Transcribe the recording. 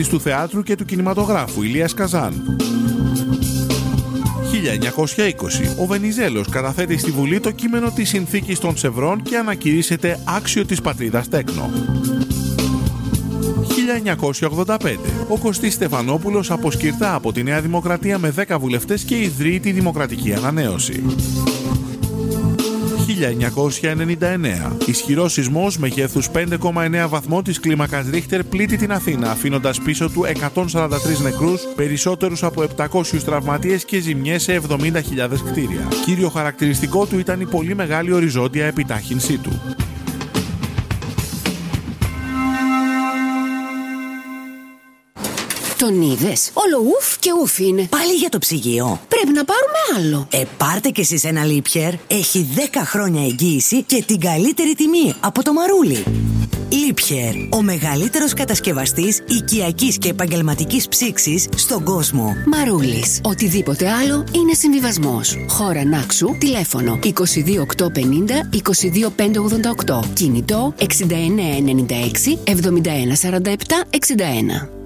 του θεάτρου και του κινηματογράφου Ηλίας Καζάν. 1920. Ο Βενιζέλος καταθέτει στη Βουλή το κείμενο της Συνθήκης των Σευρών και ανακηρύσσεται άξιο της πατρίδας τέκνο. 1985. Ο Κωστής Στεφανόπουλος αποσκυρτά από τη Νέα Δημοκρατία με 10 βουλευτές και ιδρύει τη Δημοκρατική Ανανέωση. 1999. Ισχυρός σεισμός μεγέθους 5,9 βαθμό της κλίμακας Ρίχτερ πλήττει την Αθήνα, αφήνοντας πίσω του 143 νεκρούς, περισσότερους από 700 τραυματίες και ζημιές σε 70.000 κτίρια. Κύριο χαρακτηριστικό του ήταν η πολύ μεγάλη οριζόντια επιτάχυνσή του. Τον είδες? Όλο ουφ και ουφ είναι. Πάλι για το ψυγείο. Πρέπει να πάρουμε άλλο. Πάρτε κι εσείς ένα Liebherr. Έχει 10 χρόνια εγγύηση και την καλύτερη τιμή από το Μαρούλι. Liebherr, ο μεγαλύτερος κατασκευαστής οικιακής και επαγγελματικής ψήξης στον κόσμο. Μαρούλης. Οτιδήποτε άλλο είναι συμβιβασμός. Χώρα Νάξου, τηλέφωνο 22850 22588. Κινητό 6996 7147 61.